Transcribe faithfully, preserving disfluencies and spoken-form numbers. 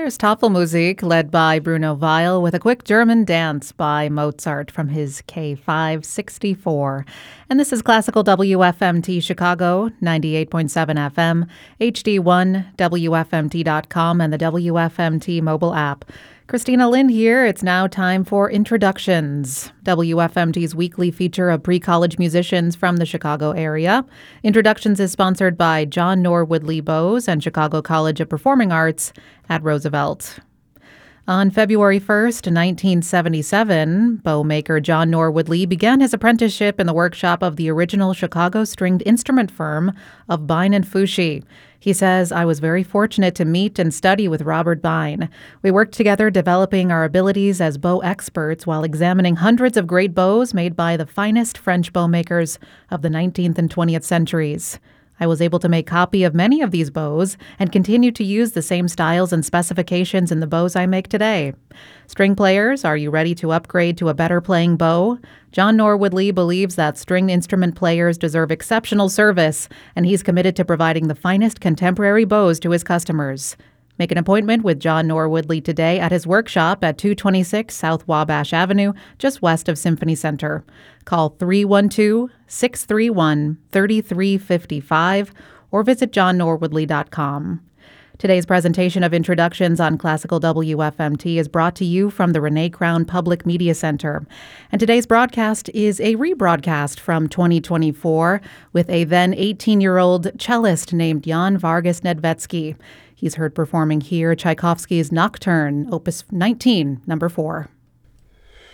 There's Tafelmusik, led by Bruno Weil, with a quick German dance by Mozart from his K five sixty-four. And this is Classical W F M T Chicago, ninety-eight point seven F M, H D one, W F M T dot com, and the W F M T mobile app. Christina Lynn here. It's now time for Introductions, W F M T's weekly feature of pre-college musicians from the Chicago area. Introductions is sponsored by John Norwood Lee Bowes and Chicago College of Performing Arts at Roosevelt. On February first, nineteen seventy-seven, bow maker John Norwood Lee began his apprenticeship in the workshop of the original Chicago stringed instrument firm of Bein and Fushi. He says, "I was very fortunate to meet and study with Robert Bein. We worked together developing our abilities as bow experts while examining hundreds of great bows made by the finest French bow makers of the nineteenth and twentieth centuries. I was able to make copy of many of these bows and continue to use the same styles and specifications in the bows I make today. String players, are you ready to upgrade to a better playing bow? John Norwood Lee believes that stringed instrument players deserve exceptional service, and he's committed to providing the finest contemporary bows to his customers. Make an appointment with John Norwood Lee today at his workshop at two twenty-six South Wabash Avenue, just west of Symphony Center. Call three one two, six three one, three three five five or visit john norwood lee dot com. Today's presentation of Introductions on Classical W F M T is brought to you from the Renee Crown Public Media Center. And today's broadcast is a rebroadcast from twenty twenty-four with a then eighteen-year-old cellist named Jan Vargas Nedvetsky. He's heard performing here Tchaikovsky's Nocturne, Opus nineteen, number four.